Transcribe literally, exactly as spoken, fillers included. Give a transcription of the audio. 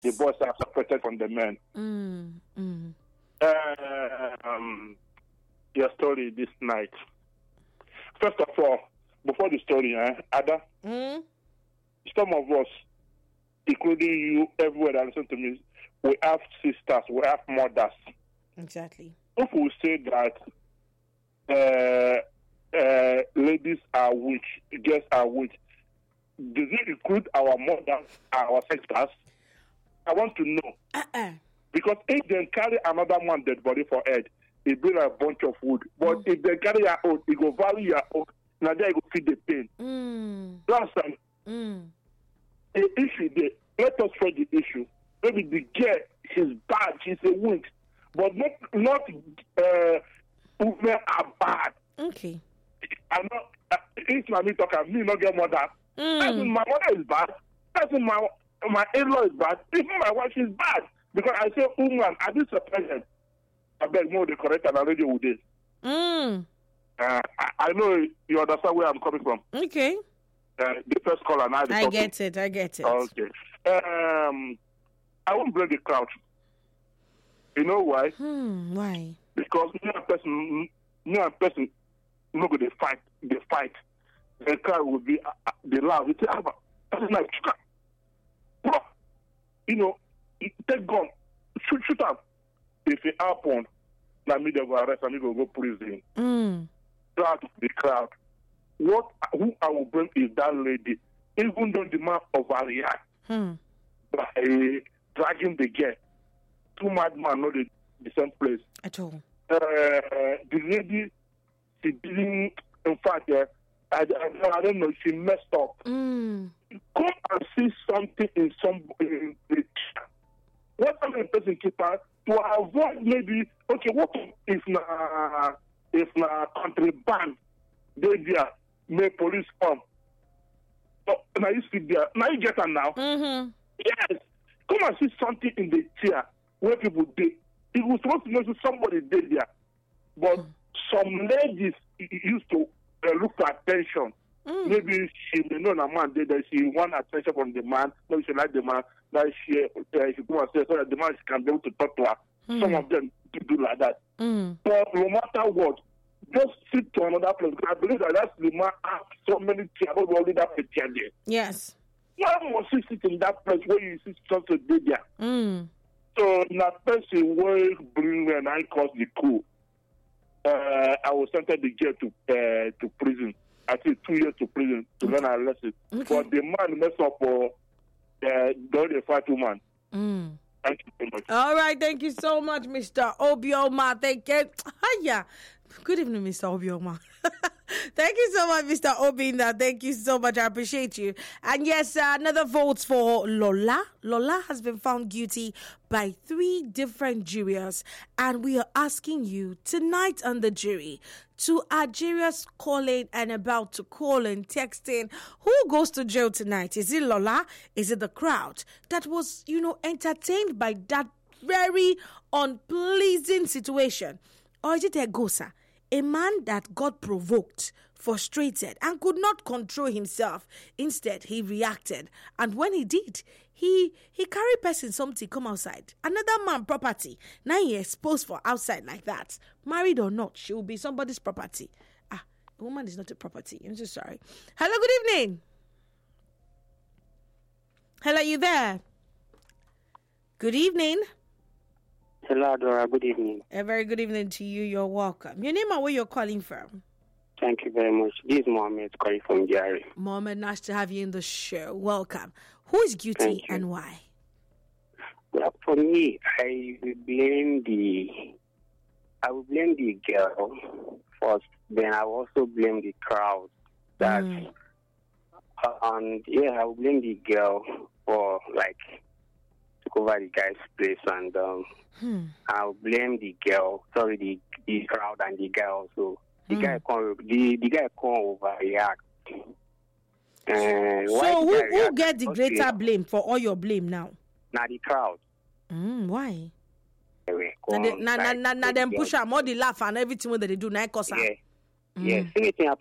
the boys are separated from the men. Mm, mm. Uh, um, your story this night. First of all, before the story, eh, Ada, Mm. some of us, including you, everywhere that listen to me, we have sisters, we have mothers. Exactly. If we say that uh, uh, ladies are witch, girls are witch, does it include our mothers, our sisters? I want to know. Uh-uh. Because if they carry another man dead body for head, it be like a bunch of wood. But mm. if they carry your own, it go value your own. Now there you go feel the pain. Mm. You understand? Mm. The issue there, let us try the issue. Maybe the girl, she's bad, she's a witch. But not, not uh, women are bad. Okay. I'm not, uh, if my me talk, me not get mother. Mm. That's when my mother is bad. That's when my, my in-law is bad. Even my wife is bad. Because I say, woman, I do surprise. I beg more the correct and I radio with this. Mm. Uh, I, I know you understand where I'm coming from. Okay. Uh, the first caller now. I get it. I get it. Okay. Um, I won't blame the crowd. You know why? Hmm. Why? Because me and person, me and person, no go they fight. They fight. The crowd will be uh, the loud. It's like, bro, you know, take gun, shoot, shoot up. If it happen, now me they go arrest and me go go prison. Mm. That the crowd. What who I will bring is that lady, even though the man overreact hmm. by uh, dragging the girl. Two madmen know the, the same place. At all. Uh, the lady, she didn't. In fact, uh, I, I, I don't know. She messed up. Mm. Come and see something in some. In, in, what kind of person keep her to avoid maybe? Okay, what if na if na country ban? They there, may police come. So now you sit there. Now you get her now. Mm-hmm. Yes. Come and see something in the chair where people did. It was supposed to know somebody did there. But mm. some ladies used to uh, look for attention. Mm. Maybe she may know a man did that. She want attention from the man. Maybe she like the man. That she, uh, she go and say so that the man she can be able to talk to her. Mm. Some of them do like that. Mm. But no matter what, just sit to another place. I believe that that's the man has so many chairs. But only that chair there. Yes. Why must you sit in that place where you see something there? Mm. So, that person will bring when I cause the coup. Uh, I was sentenced the girl to uh, to prison. I think two years to prison to learn a lesson. Okay. But the man messed up for uh, the fight woman. Mm. Thank you so much. All right, thank you so much, Mister Obioma. Thank you. Hiya. Good evening, Mister Obioma. Thank you so much, Mister Obinda. Thank you so much. I appreciate you. And yes, uh, another vote for Lola. Lola has been found guilty by three different jurors. And we are asking you tonight on the jury to our jurors calling and about to call and texting. Who goes to jail tonight? Is it Lola? Is it the crowd that was, you know, entertained by that very unpleasing situation? Or is it Egosa? A man that got provoked, frustrated, and could not control himself. Instead, he reacted. And when he did, he he carried person something come outside. Another man property. Now he exposed for outside like that. Married or not, she will be somebody's property. Ah, a woman is not a property. I'm so sorry. Hello, good evening. Hello, you there? Good evening. Hello, Adora. Good evening. A very good evening to you. You're welcome. Your name and where you're calling from? Thank you very much. This is Mohammed calling from Gary. Mohammed, nice to have you in the show. Welcome. Who is guilty and why? Well, for me, I will blame the I will blame the girl first. Then I will also blame the crowd. That mm. uh, and yeah, I will blame the girl for like took over the guy's place, and um, hmm. I'll blame the girl. Sorry, the the crowd and the guy also. The hmm. guy can't the the guy can't overreact. Uh, so who who get the greater okay. blame for all your blame now? Now the crowd. Mm, why? Now na na na na them push am all the laugh and everything that they do. Now cause yeah, mm. yeah. Anything